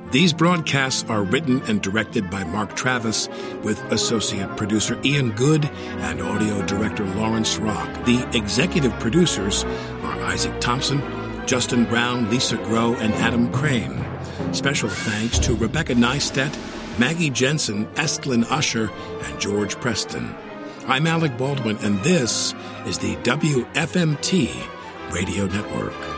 These broadcasts are written and directed by Mark Travis, with associate producer Ian Good and audio director Lawrence Rock. The executive producers are Isaac Thompson, Justin Brown, Lisa Groh, and Adam Crane. Special thanks to Rebecca Neistat, Maggie Jensen, Estlin Usher, and George Preston. I'm Alec Baldwin, and this is the WFMT Radio Network.